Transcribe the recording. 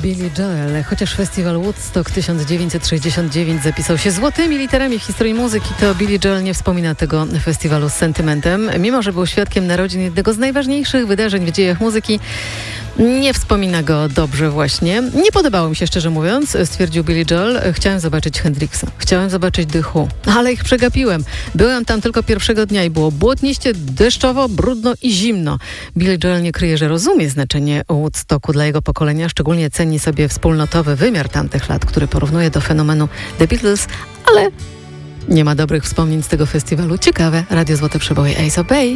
Billy Joel. Chociaż festiwal Woodstock 1969 zapisał się złotymi literami w historii muzyki, to Billy Joel nie wspomina tego festiwalu z sentymentem. Mimo że był świadkiem narodzin jednego z najważniejszych wydarzeń w dziejach muzyki, nie wspomina go dobrze właśnie. Nie podobało mi się, szczerze mówiąc, stwierdził Billy Joel. Chciałem zobaczyć Hendrixa, chciałem zobaczyć The Who, ale ich przegapiłem. Byłem tam tylko pierwszego dnia i było błotniście, deszczowo, brudno i zimno. Billy Joel nie kryje, że rozumie znaczenie Woodstocku dla jego pokolenia, szczególnie ceni sobie wspólnotowy wymiar tamtych lat, który porównuje do fenomenu The Beatles, ale nie ma dobrych wspomnień z tego festiwalu. Ciekawe, Radio Złote Przeboje Ace of Base.